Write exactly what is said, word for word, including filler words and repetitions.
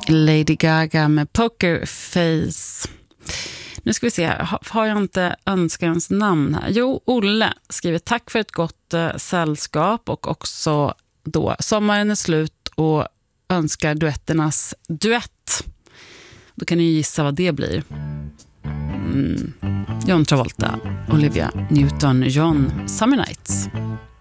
Lady Gaga med Poker Face. Nu ska vi se, har jag inte önskarens namn här? Jo, Olle skriver tack för ett gott eh, sällskap och också då sommaren är slut och önskar duetternas duett. Då kan ni gissa vad det blir. Mm. John Travolta, Olivia Newton-John, Summer Nights.